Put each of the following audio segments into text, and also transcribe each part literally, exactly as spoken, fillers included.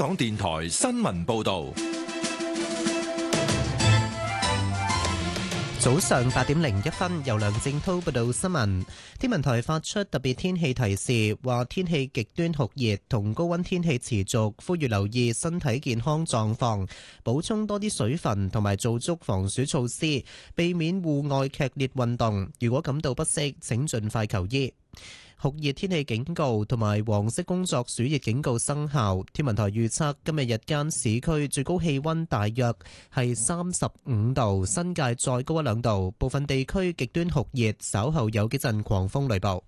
港電台新聞報道。 早上八點零一分，由梁正濤報道新聞。天文台發出特別天氣提示，話天氣極端酷熱同高溫天氣持續，呼籲留意身體健康狀況，補充多啲水分同埋做足防暑措施，避免戶外劇烈運動。如果感到不適，請盡快求醫。酷熱天氣警告同埋黃色工作暑熱警告生效。天文台預測今日日間市區最高氣溫大約係三十五度，新界再高一兩度，部分地區極端酷熱，稍後有幾陣狂風雷暴。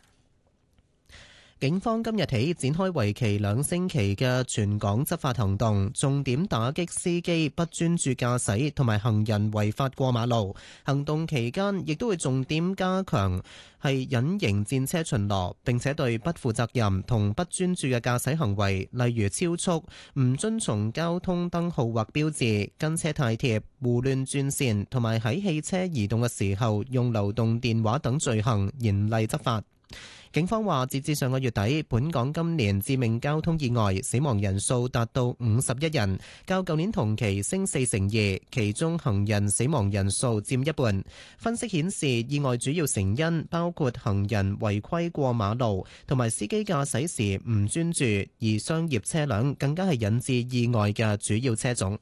警方今日起展開為期兩星期嘅全港執法行動，重點打擊司機不專注駕駛同埋行人違法過馬路。行動期間亦都會重點加強係隱形戰車巡邏，並且對不負責任同不專注嘅駕駛行為，例如超速、唔遵從交通燈號或標誌、跟車太貼、胡亂轉線同埋喺汽車移動嘅時候用流動電話等罪行嚴厲執法。警方話，截至上個月底，本港今年致命交通意外死亡人數達到五十一人，較舊年同期升四成二，其中行人死亡人數佔一半。分析顯示，意外主要成因包括行人違規過馬路，同埋司機駕駛時唔專注，而商業車輛更加係引致意外嘅主要車種。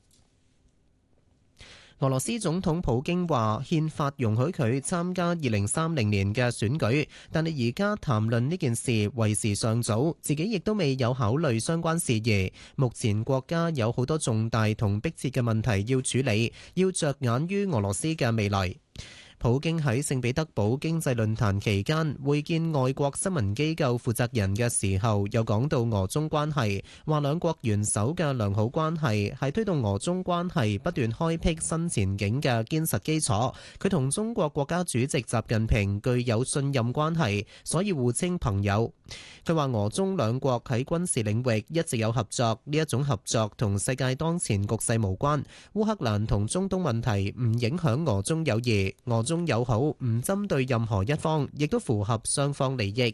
俄羅斯總統普京話，憲法容許佢參加二零三零年嘅選舉，但係而家談論呢件事為時尚早，自己亦都未有考慮相關事宜。目前國家有好多重大同迫切嘅問題要處理，要着眼於俄羅斯嘅未來。普京喺聖彼得堡經濟論壇期間會見外國新聞機構負責人嘅時候，又講到俄中關係，話兩國元首嘅良好關係係推動俄中關係不斷開闢新前景嘅堅實基礎。佢同中國國家主席習近平具有信任關係，所以互稱朋友。佢話俄中兩國喺軍事領域一直有合作，呢一種合作同世界當前局勢無關。烏克蘭同中東問題唔影響俄中友誼，俄中友好唔針對任何一方，亦都符合雙方利益。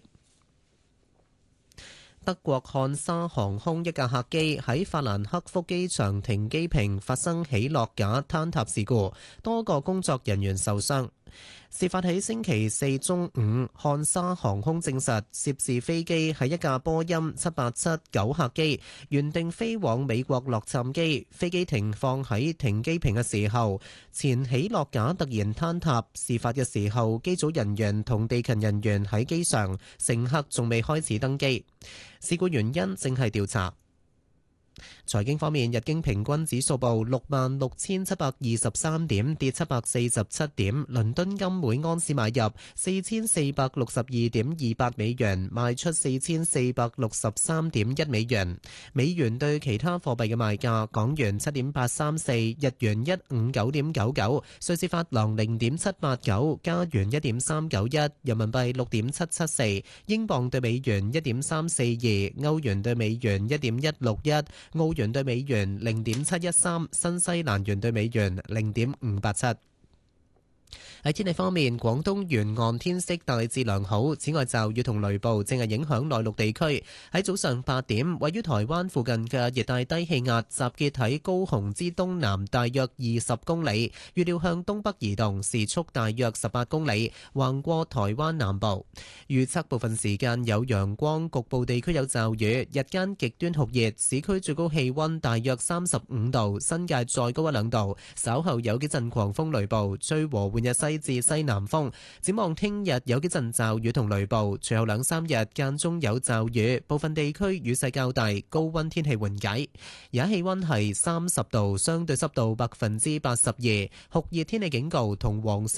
德國漢莎航空一架客機喺法蘭克福機場停機坪發生起落架坍塌事故，多個工作人員受傷。事發喺星期四中午，漢莎航空證實涉事飛機係一架波音七八七九客機，原定飛往美國洛杉磯。飛機停放喺停機坪嘅時候，前起落架突然坍塌。事發嘅時候，機組人員同地勤人員喺機上，乘客仲未開始登機。事故原因正係調查。財經方面，日經平均指數報六萬六千七百二十三點，跌七百四十七點。倫敦金每安士買入四千四百六十二點二八美元，賣出四千四百六十三點一美元。美元對其他貨幣嘅賣價：港元七點八三四，日元一五九點九九，瑞士法郎零點七八九，加元一點三九一，人民幣六點七七四，英鎊對美元一點三四二，歐元對美元一點一六一，澳元對美元零點七一三，新西蘭元對美元零點五八七。喺天氣方面，廣東沿岸天色大致良好，此外驟雨同雷暴正係影響內陸地區。喺早上八點，位於台灣附近嘅熱帶低氣壓集結喺高雄之東南大約二十公里，預料向東北移動，時速大約十八公里，橫過台灣南部。預測部分時間有陽光，局部地區有驟雨，日間極端酷熱，市區最高氣溫大約三十五度，新界再高一兩度。稍後有幾陣狂風雷暴，吹和緩日西至西南風。展望聽日有幾陣驟雨同雷暴，隨後兩三日間中有驟雨，部分地區雨勢較大，高溫天氣緩解。而家氣溫係三十度，相對濕度百分之八十二，酷熱天氣警告同黃色